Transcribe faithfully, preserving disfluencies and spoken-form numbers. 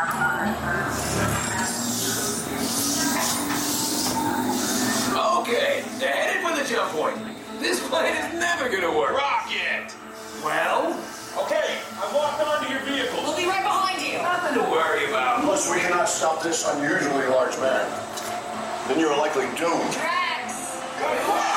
Okay, they're headed for the jump point. This plane is never gonna work. Rocket! Well? Okay, I've locked onto your vehicle. We'll be right behind you. Nothing to worry about. Plus, we cannot stop this unusually large man. Then you're likely doomed. Drax! Got it.